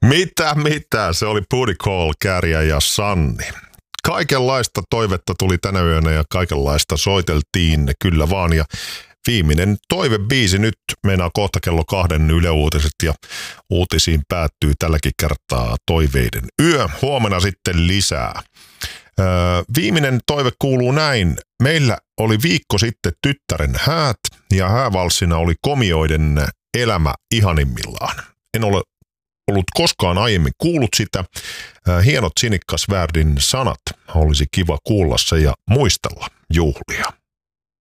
Mitä? Se oli Booty Call, Kääriä ja Sanni. Kaikenlaista toivetta tuli tänä yönä ja kaikenlaista soiteltiin, kyllä vaan. Ja viimeinen toivebiisi nyt meinaa kohta kello 2 Yle Uutiset ja uutisiin päättyy tälläkin kertaa toiveiden yö. Huomenna sitten lisää. Viimeinen toive kuuluu näin. Meillä oli viikko sitten tyttären häät ja häävalssina oli komioiden Elämä ihanimmillaan. En ole ollut koskaan aiemmin kuullut sitä. Hienot Sinikkas Värdin sanat. Olisi kiva kuulla se ja muistella juhlia.